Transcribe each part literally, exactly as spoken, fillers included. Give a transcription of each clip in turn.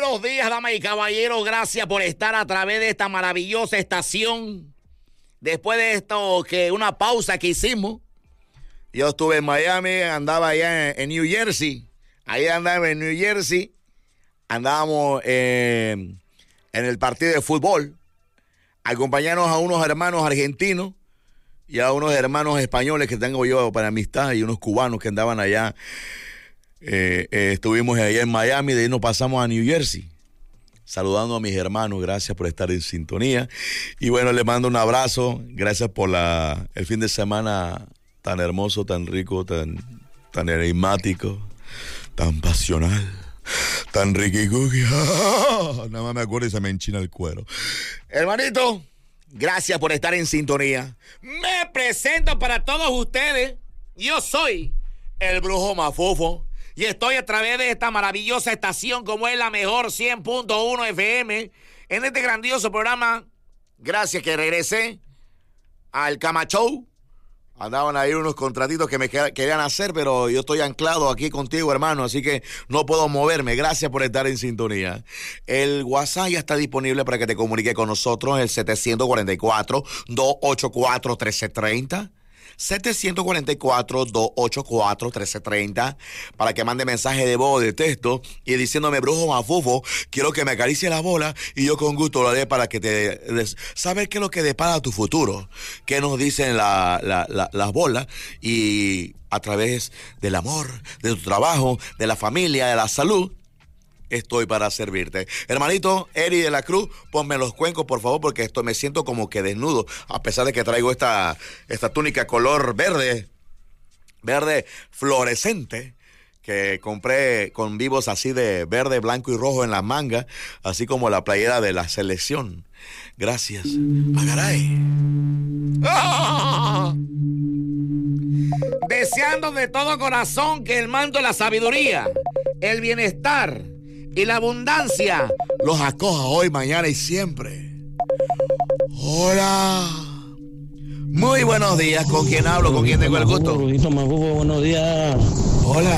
buenos días, damas y caballeros. Gracias por estar a través de esta maravillosa estación. Después de esto, que una pausa que hicimos, yo estuve en Miami, andaba allá en, en New Jersey. Ahí andaba en New Jersey. Andábamos eh, en el partido de fútbol. Acompañarnos a unos hermanos argentinos y a unos hermanos españoles que tengo yo para amistad y unos cubanos que andaban allá. Eh, eh, estuvimos allá en Miami, de ahí nos pasamos a New Jersey. Saludando a mis hermanos, gracias por estar en sintonía. Y bueno, les mando un abrazo. Gracias por la, el fin de semana tan hermoso, tan rico, tan, tan enigmático, tan pasional, tan riquicuqui. Nada más me acuerdo y se me enchina el cuero. Hermanito, gracias por estar en sintonía. Me presento para todos ustedes. Yo soy el Brujo Mafufo. Y estoy a través de esta maravillosa estación, como es la mejor cien punto uno F M, en este grandioso programa. Gracias que regresé al Cama Show. Andaban ahí unos contratitos que me querían hacer, pero yo estoy anclado aquí contigo, hermano, así que no puedo moverme. Gracias por estar en sintonía. El WhatsApp ya está disponible para que te comuniques con nosotros, el siete cuatro cuatro, dos ocho cuatro, uno tres tres cero. siete cuatro cuatro, dos ocho cuatro, uno tres tres cero, para que mande mensaje de voz, de texto, y diciéndome, Brujo Mafufo, quiero que me acaricie la bola, y yo con gusto lo haré para que te... saber qué es lo que depara tu futuro, qué nos dicen la, la, la, las bolas, y a través del amor, de tu trabajo, de la familia, de la salud, estoy para servirte. Hermanito Eri de la Cruz, ponme los cuencos, por favor, porque esto me siento como que desnudo, a pesar de que traigo esta, esta túnica color verde, verde fluorescente, que compré con vivos así de verde, blanco y rojo en las mangas, así como la playera de la selección. Gracias. Agaray. ¡Oh! Deseando de todo corazón que el manto de la sabiduría, el bienestar y la abundancia los acoja hoy, mañana y siempre. Hola. Muy buenos días. ¿Con quién hablo? ¿Con quién tengo el gusto? Brujito Mafufo, buenos días. Hola.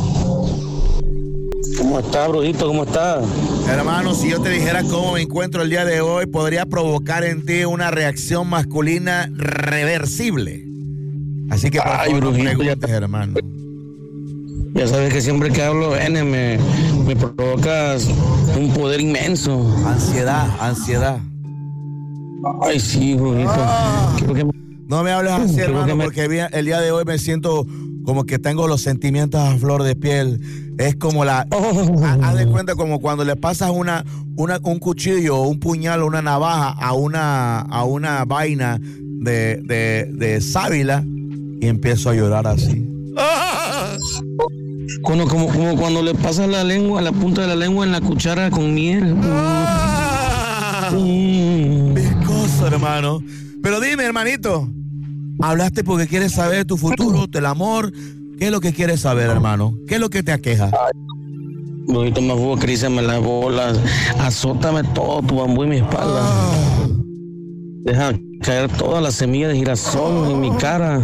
¿Cómo está, Brujito? ¿Cómo está? Hermano, si yo te dijera cómo me encuentro el día de hoy, podría provocar en ti una reacción masculina reversible. Así que por Ay, favor, Brujito, no preguntes, ya... hermano. Ya sabes que siempre que hablo, N, me, me provocas un poder inmenso. Ansiedad, ansiedad. Ay, sí, Brujito. Ah, Quiero que... No me hables así, Quiero hermano, me... porque el día de hoy me siento como que tengo los sentimientos a flor de piel. Es como la... Oh. Haz de cuenta como cuando le pasas una, una, un cuchillo, un puñal o una navaja a una, a una vaina de, de, de sábila y empiezo a llorar así. Ah. Como, como, como cuando le pasas la lengua, la punta de la lengua en la cuchara con miel. Ah. Mm. Viscoso, hermano. Pero dime, hermanito, hablaste porque quieres saber tu futuro, del amor. ¿Qué es lo que quieres saber, hermano? ¿Qué es lo que te aqueja? Brujito Mafufo, crízame las bolas, azótame todo tu bambú en mi espalda. Ah. Deja caer todas las semillas de girasol oh. en mi cara.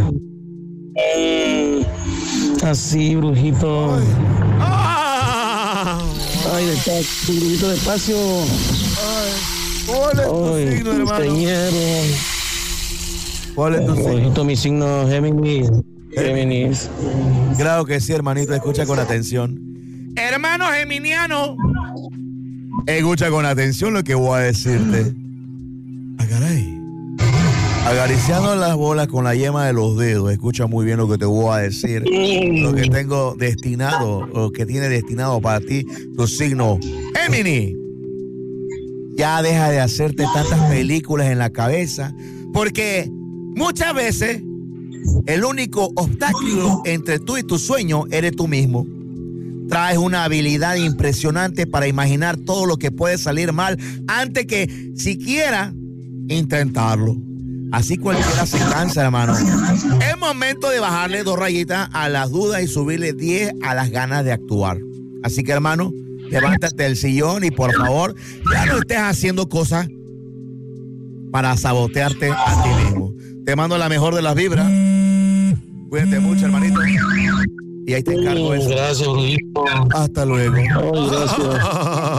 Mm. Así, Brujito. Ay, ah. Ay despacio, Brujito, despacio. Ay, ¿cuál es tu Ay, signo, hermano? Señero. ¿Cuál es tu signo? Brujito, mi signo Géminis. Géminis. Claro que sí, hermanito, escucha con atención. Hermano geminiano, escucha con atención lo que voy a decirte. Ah, caray. Acariciando las bolas con la yema de los dedos, escucha muy bien lo que te voy a decir. Lo que tengo destinado, lo que tiene destinado para ti, tu signo Géminis. Ya deja de hacerte tantas películas en la cabeza, porque muchas veces el único obstáculo entre tú y tu sueño eres tú mismo. Traes una habilidad impresionante para imaginar todo lo que puede salir mal antes que siquiera intentarlo. Así cualquiera se cansa, hermano. Es momento de bajarle dos rayitas a las dudas y subirle diez a las ganas de actuar. Así que, hermano, levántate del sillón y por favor, ya no estés haciendo cosas para sabotearte a ti mismo. Te mando la mejor de las vibras. Cuídate mucho, hermanito. Y ahí te encargo eso. Gracias, Brujito. Hasta luego. Oh, gracias.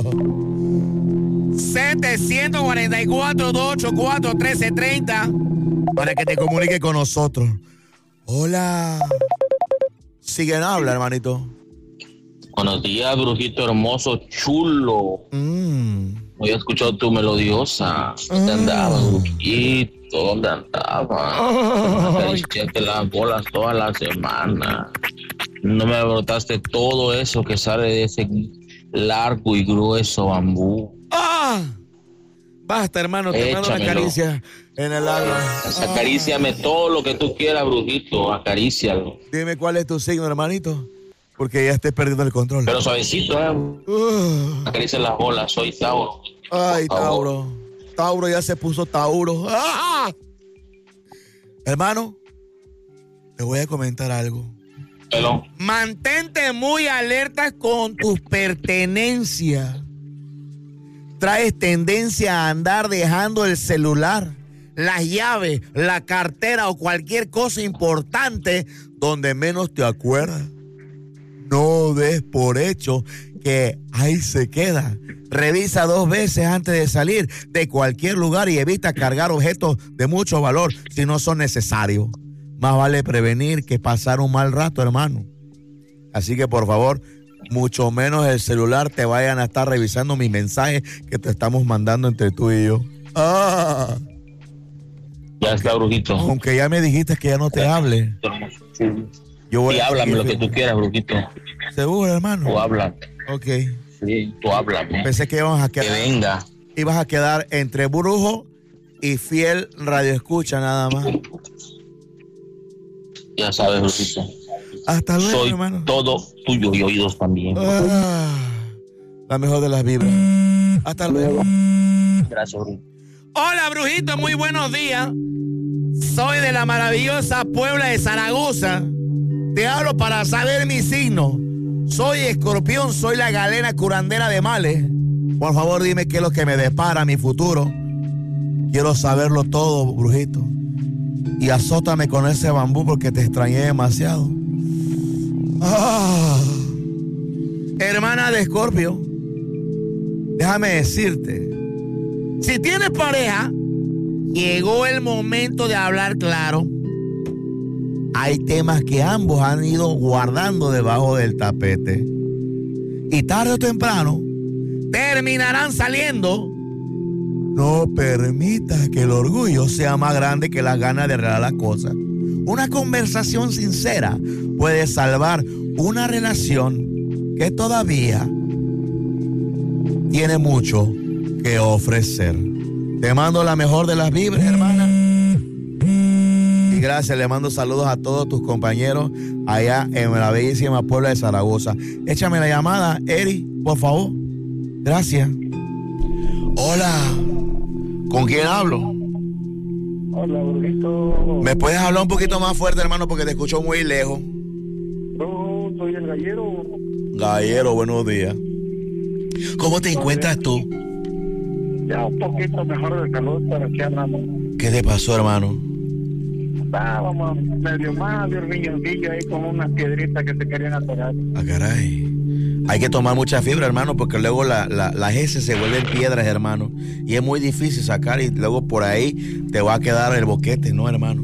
setecientos cuarenta y cuatro, doscientos ochenta y cuatro, trece treinta para que te comunique con nosotros. Hola. Siguen habla, hermanito. Buenos días, brujito hermoso, chulo. Mm. Hoy he escuchado tu melodiosa. ¿Dónde andabas, brujito? ¿Dónde andabas? Acariciaste las bolas toda la semana. No me brotaste todo eso que sale de ese largo y grueso bambú. ¡Ah! Basta, hermano, te mando una caricia en el agua. Acaríciame ah. todo lo que tú quieras, brujito. Acarícialo. Dime cuál es tu signo, hermanito. Porque ya estoy perdiendo el control. Pero suavecito, ¿eh? Uh. Acaricia las bolas, soy Tauro. Ay, Tauro. Tauro ya se puso Tauro. ¡Ah! Hermano, te voy a comentar algo. Hello. Mantente muy alerta con tus pertenencias. Traes tendencia a andar dejando el celular, las llaves, la cartera o cualquier cosa importante donde menos te acuerdas. No des por hecho que ahí se queda. Revisa dos veces antes de salir de cualquier lugar y evita cargar objetos de mucho valor si no son necesarios. Más vale prevenir que pasar un mal rato, hermano. Así que, por favor, mucho menos el celular te vayan a estar revisando mis mensajes que te estamos mandando entre tú y yo. Ah. Ya está, brujito. Aunque ya me dijiste que ya no te hable. Sí. Yo voy sí, a háblame lo que tú quieras, brujito. ¿Seguro, hermano? Tú habla. Ok. Sí, tú háblame. Pensé que ibas a quedar. Que venga. Ibas a quedar entre brujo y fiel radio escucha nada más. Ya sabes, brujito. Hasta luego, Soy hermano. Todo tuyo y oídos también. Ah, la mejor de las vibras. Hasta luego. Gracias, brujito. Hola, brujito, muy buenos días. Soy de la maravillosa Puebla de Zaragoza. Te hablo para saber mi signo. Soy escorpión, soy la galena curandera de males. Por favor, dime qué es lo que me depara mi futuro. Quiero saberlo todo, brujito. Y azótame con ese bambú porque te extrañé demasiado. Ah. Hermana de Escorpio, déjame decirte, si tienes pareja, llegó el momento de hablar claro. Hay temas que ambos han ido guardando debajo del tapete y tarde o temprano terminarán saliendo. No permitas que el orgullo sea más grande que las ganas de arreglar las cosas. Una conversación sincera puede salvar una relación que todavía tiene mucho que ofrecer. Te mando la mejor de las vibras, hermana. Y gracias, le mando saludos a todos tus compañeros allá en la bellísima Puebla de Zaragoza. Échame la llamada, Eri, por favor. Gracias. Hola. ¿Con quién hablo? Hola, brujito. ¿Me puedes hablar un poquito más fuerte, hermano, porque te escucho muy lejos? No, soy el gallero. Gallero, buenos días. ¿Cómo te encuentras tú? Ya un poquito mejor de salud, pero aquí andamos. ¿Qué te pasó, hermano? Estábamos medio mal de un riñoncillo ahí con unas piedritas que se querían atorar. Ah, caray. Hay que tomar mucha fibra, hermano, porque luego la, la, las heces se vuelven piedras, hermano. Y es muy difícil sacar y luego por ahí te va a quedar el boquete, ¿no, hermano?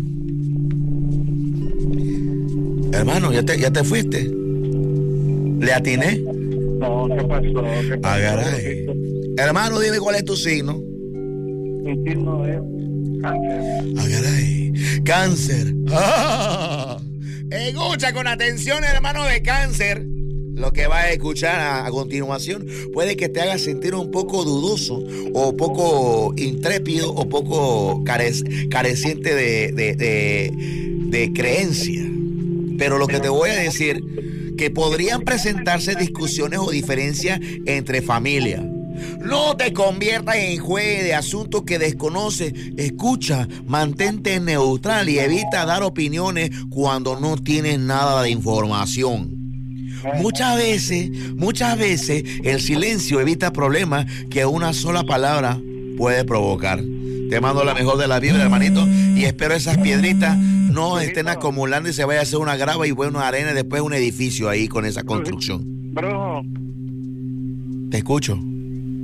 Hermano, ¿ya te, ya te fuiste? ¿Le atiné? No, ¿qué pasó? ¿Qué pasó? Ah, caray. Hermano, dime cuál es tu signo. Mi signo es cáncer. Ah, caray. Cáncer. ¡Ah! Escucha con atención, hermano de Cáncer. Lo que vas a escuchar a, a continuación puede que te haga sentir un poco dudoso o poco intrépido o poco carec- careciente de, de, de, de creencia. Pero lo que te voy a decir, que podrían presentarse discusiones o diferencias entre familias. No te conviertas en juez de asuntos que desconoces. Escucha, mantente neutral y evita dar opiniones cuando no tienes nada de información. Muchas veces, muchas veces el silencio evita problemas que una sola palabra puede provocar. Te mando la mejor de la vibra, hermanito, y espero esas piedritas no estén acumulando y se vaya a hacer una grava y buena arena y después un edificio ahí con esa construcción. Bro. Te escucho.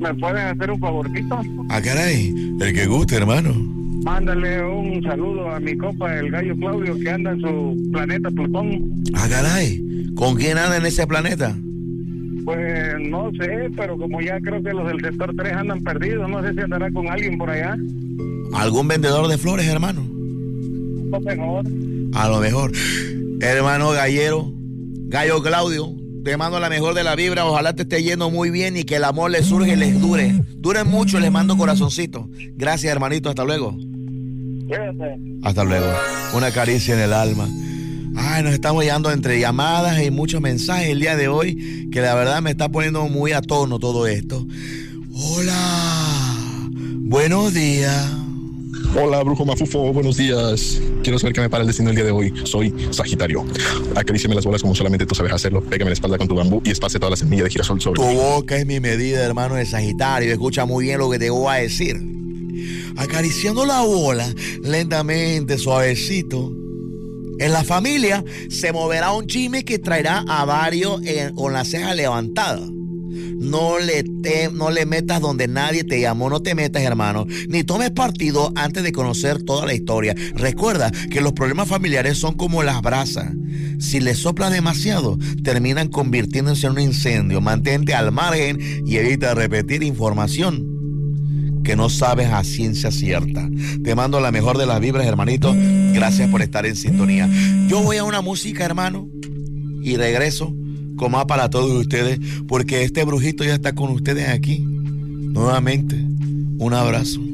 ¿Me pueden hacer un favorcito? Ah, caray, el que guste, hermano. Mándale un saludo a mi compa, el gallo Claudio, que anda en su planeta Plutón. Ah, caray, ¿con quién anda en ese planeta? Pues no sé, pero como ya creo que los del sector tres andan perdidos, no sé si andará con alguien por allá. ¿Algún vendedor de flores, hermano? A lo mejor. A lo mejor. Hermano Gallero, Gallo Claudio, te mando la mejor de la vibra, ojalá te esté yendo muy bien y que el amor les surge y les dure. Duren mucho, les mando corazoncito. Gracias, hermanito, hasta luego. Cuídate. Hasta luego. Una caricia en el alma. Ay, nos estamos llegando entre llamadas y muchos mensajes el día de hoy, que la verdad me está poniendo muy a tono todo esto. Hola, buenos días. Hola, brujo mafufo, buenos días. Quiero saber qué me para el destino el día de hoy. Soy Sagitario. Acaríciame las bolas como solamente tú sabes hacerlo. Pégame la espalda con tu bambú y esparce toda la semilla de girasol sobre Tu mí. boca es mi medida, hermano de Sagitario. Escucha muy bien lo que te voy a decir. Acariciando la bola lentamente, suavecito. En la familia se moverá un chisme que traerá a varios en, con la ceja levantada. No le, te, no le metas donde nadie te llamó, no te metas, hermano, ni tomes partido antes de conocer toda la historia. Recuerda que los problemas familiares son como las brasas. Si le soplas demasiado, terminan convirtiéndose en un incendio. Mantente al margen y evita repetir información que no sabes a ciencia cierta. Te mando la mejor de las vibras, hermanito. Gracias por estar en sintonía. Yo voy a una música, hermano, y regreso con más para todos ustedes, porque este brujito ya está con ustedes aquí. Nuevamente, un abrazo.